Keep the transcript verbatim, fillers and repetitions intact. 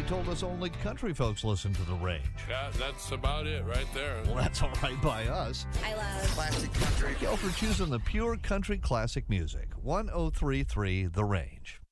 told us only country folks listen to The Range. Yeah, that's about it right there. Well, that's all right by us. I love classic country. Thank you for choosing the pure country classic music. one oh three point three The Range.